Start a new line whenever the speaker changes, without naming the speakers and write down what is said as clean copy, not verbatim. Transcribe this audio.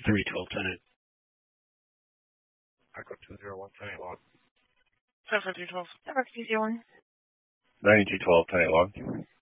10-8.
Echo 201, 10-8 log.
74212.
Network 201.
9212, 10-8 log.